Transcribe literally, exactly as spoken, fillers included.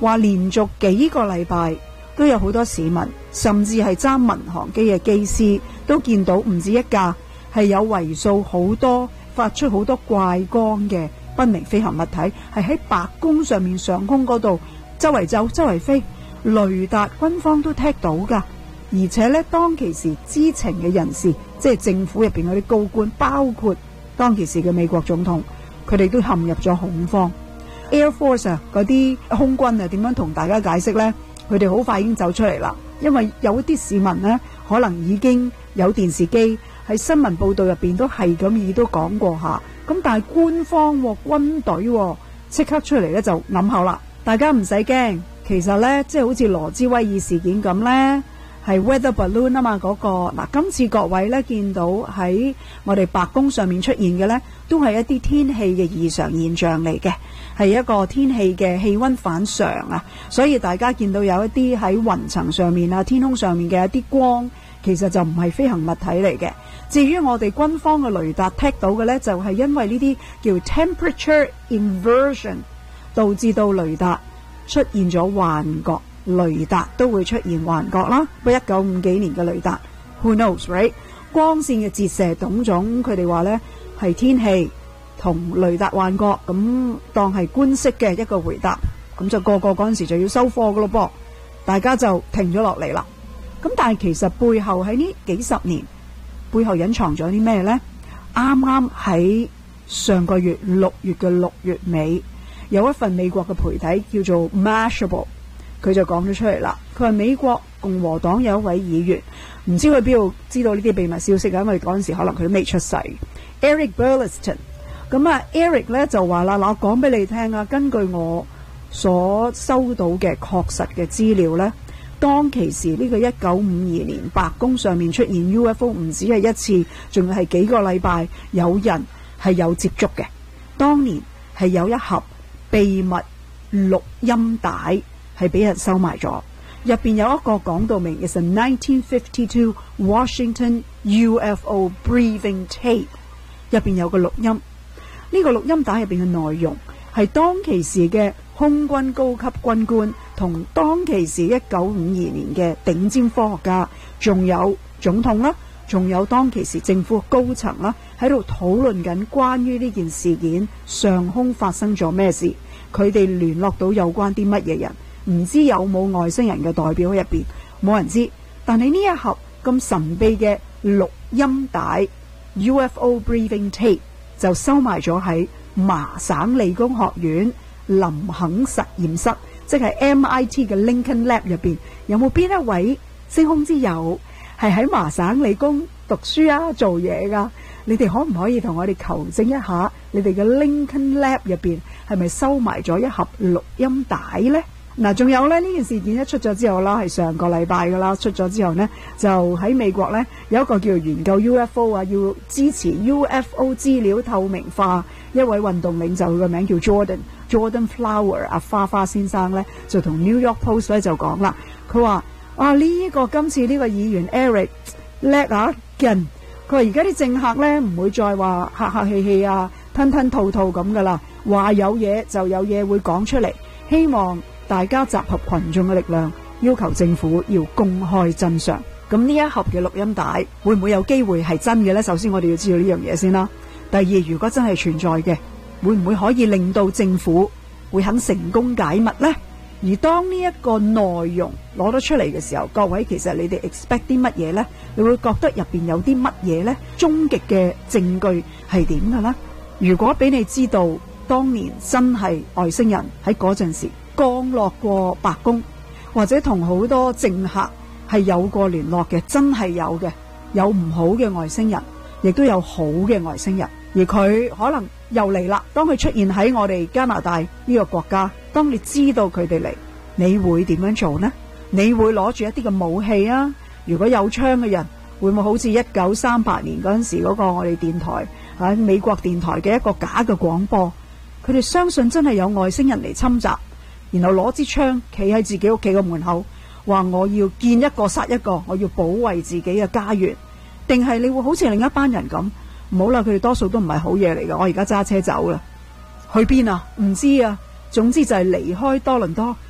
話連續幾個禮拜都有好多市民，甚至係揸民航機嘅機師都見到唔止一架係有為數好多發出好多怪光嘅不明飛行物體，係喺白宮上面上空嗰度周圍走周圍飛，雷達軍方都聽到㗎。而且呢，當其時知情嘅人士，即係政府入邊嗰啲高官，包括當其時嘅美國總統，佢哋都陷入咗恐慌。Air Force 啊，嗰啲空軍啊，點樣同大家解釋呢？佢哋好快已經走出嚟啦，因為有啲市民呢，可能已經有電視機喺新聞報導入邊都係咁意都講過下。咁但係官方、哦、軍隊即、哦、刻出嚟咧就諗口啦，大家唔使驚。其實呢，即係好似羅茲威爾事件咁呢，係 weather balloon 啊嘛，嗰、嗰個嗱，今次各位呢，見到喺我哋白宮上面出現嘅呢，都係一啲天氣嘅異常現象嚟嘅，係一個天氣嘅氣溫反常啊，所以大家見到有一啲喺雲層上面啊、天空上面嘅一啲光，其實就唔係飛行物體嚟嘅。至於我哋軍方嘅雷達聽到嘅呢，就係因為呢啲叫 temperature inversion 導致到雷達出現咗幻覺，雷達都會出現幻覺啦。不過一九五幾年嘅雷達 ，who knows right？ 光線嘅折射種種，佢哋話呢係天氣同雷達幻覺，咁當係官式嘅一個回答，咁就個個嗰陣時就要收貨噶咯噃，大家就停咗落嚟啦。咁但係其實背後喺呢幾十年，背後隱藏咗啲咩呢？啱啱喺上個月六月嘅六月尾，有一份美國嘅媒體叫做 Mashable， 佢就講咗出嚟啦。佢話美國共和黨有一位議員，唔知佢邊度知道呢啲秘密消息，因為嗰陣時可能佢都未出世。Eric Burleston， 咁啊 Eric 咧就話啦，嗱，我講俾你聽啊，根據我所收到嘅確實嘅資料呢，當其時呢個一九五二年白宮上面出現 U F O 唔止係一次，仲係幾個禮拜有人係有接觸嘅。當年係有一盒秘密錄音帶係俾人收埋咗，入邊有一個講到明嘅係nineteen fifty-two Washington U F O briefing tape， 入邊有個錄音，呢、這個錄音帶入邊嘅內容係當其時嘅空軍高級軍官同當其時一九五二年嘅頂尖科學家，仲有總統啦，仲有當其時政府高層啦，喺度討論緊關於呢件事件上空發生咗咩事，佢哋聯絡到有關啲乜嘢人，唔知有冇外星人嘅代表喺入邊，冇人知。但係呢一盒咁神秘嘅錄音帶 U F O briefing tape 就收埋咗喺麻省理工學院林肯實驗室，即係 M I T 嘅 Lincoln Lab 入邊。有冇邊一位星空之友係喺麻省理工讀書啊做嘢噶？你哋可唔可以同我哋求證一下，你哋嘅 Lincoln Lab 入邊係咪收埋咗一盒錄音帶呢？嗱，仲有咧，呢件事件一出咗之後啦，係上個禮拜噶啦，出咗之後呢，就喺美國呢，有一個叫研究 U F O 啊，要支持 U F O 資料透明化一位運動領袖，佢個名叫 Jordan Jordan Flower 阿花花先生呢，就同 New York Post 咧就講啦，佢話啊呢、呢個今次呢個議員 Eric 叻啊勁，佢話而家啲政客呢，唔會再話客客氣氣啊吞吞吐吐咁噶啦，話有嘢就有嘢會講出嚟，希望大家集合群眾嘅力量，要求政府要公開真相。咁呢一盒嘅錄音帶會唔會有機會係真嘅呢？首先我哋要知道呢樣嘢先啦。第二，如果真係存在嘅，會唔會可以令到政府會肯成功解密呢？而當呢一個內容攞得出嚟嘅時候，各位其實你哋 expect 啲乜嘢呢？你會覺得入邊有啲乜嘢呢？終極嘅證據係點嘅呢？如果俾你知道當年真係外星人喺嗰陣時降落過白宮，或者同好多政客係有過聯絡嘅，真係有嘅，有唔好嘅外星人，亦都有好嘅外星人，而佢可能又嚟啦。當佢出現喺我哋加拿大呢個國家，當你知道佢哋嚟，你會點樣做呢？你會攞住一啲嘅武器啊？如果有槍嘅人，會唔會好似一九三八年嗰陣時嗰個我哋電台喺美國電台嘅一個假嘅廣播？佢哋相信真係有外星人嚟侵襲，然後攞支槍企喺自己屋企嘅門口，話我要見一個殺一個，我要保衛自己嘅家園。定係你會好似另一班人咁？唔好啦，佢哋多數都唔係好嘢嚟㗎。我而家揸車走啦，去邊啊？唔知啊。總之就係離開多倫多，